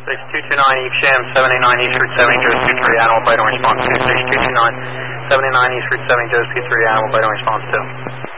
6229 Eve Sham, 789 East Route 70, Joe's Pizzeria, Animal Bite on response 2. 6229 79 East Route 70, Joe's Pizzeria, Animal Bite on response 2.